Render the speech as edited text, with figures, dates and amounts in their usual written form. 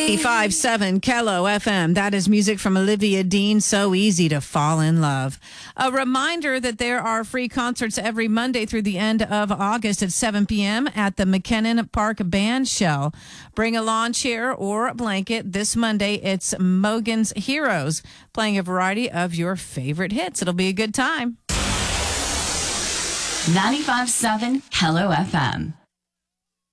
95.7 Kello FM. That is music from Olivia Dean. So easy to fall in love. A reminder that there are free concerts every Monday through the end of August at 7 p.m. at the McKinnon Park Band Shell. Bring a lawn chair or a blanket. This Monday, it's Mogan's Heroes, playing a variety of your favorite hits. It'll be a good time. 95.7 Kello FM.